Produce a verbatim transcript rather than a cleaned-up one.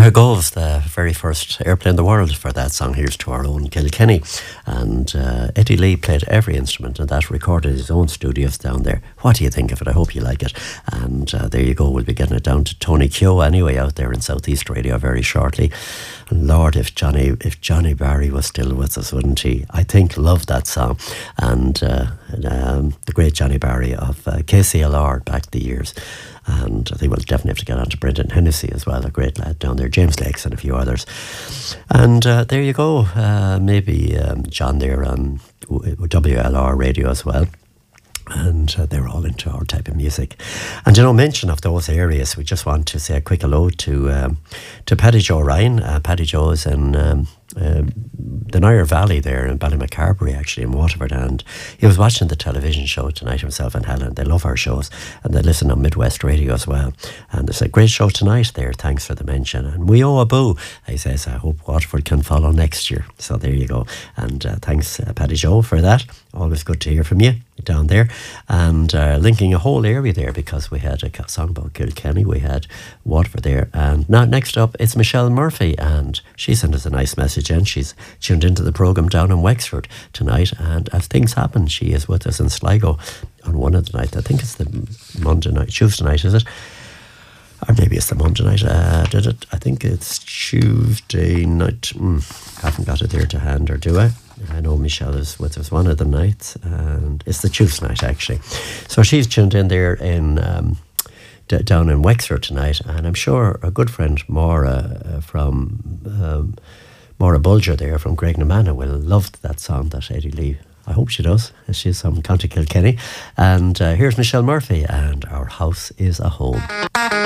There goes the very first airplane in the world for that song. Here's to our own Kilkenny. And uh, Eddie Lee played every instrument and that, recorded his own studios down there. What do you think of it? I hope you like it. And uh, there you go. We'll be getting it down to Tony Keogh anyway out there in Southeast Radio very shortly. And Lord, if Johnny if Johnny Barry was still with us, wouldn't he? I think loved that song. And uh, um, the great Johnny Barry of uh, K C L R back the years. And I think we'll definitely have to get on to Brendan Hennessy as well, a great lad down there, James Lakes and a few others. And uh, there you go, uh, maybe um, John there on W L R radio as well. And uh, they're all into our type of music. And you know, mention of those areas, we just want to say a quick hello to um, to Paddy Joe Ryan. Uh, Paddy Joe is in um, uh, the Nire Valley there in Ballymacarbery, actually, in Waterford. And he was watching the television show tonight himself and Helen. They love our shows and they listen on Midwest Radio as well. And it's a great show tonight there. Thanks for the mention. And we owe a boo. He says, I hope Waterford can follow next year. So there you go. And uh, thanks, uh, Paddy Joe, for that. Always good to hear from you down there. And uh, linking a whole area there, because we had a song about Kilkenny, we had Waterford there. And now next up it's Michelle Murphy, and she sent us a nice message, and she's tuned into the programme down in Wexford tonight. And as things happen, she is with us in Sligo on one of the nights. I think it's the Monday night, Tuesday night, is it? Or maybe it's the Monday night. Uh, did it? I think it's Tuesday night. Mm, haven't got it there to hand, or do I? I know Michelle is with us one of the nights, and it's the Tuesday night actually. So she's tuned in there in um, d- down in Wexford tonight, and I'm sure a good friend Maura uh, from um, Maura Bulger there from Graignamanagh will love that song that Eddie Lee. I hope she does. She's from County Kilkenny, and uh, here's Michelle Murphy and Our House is a Home.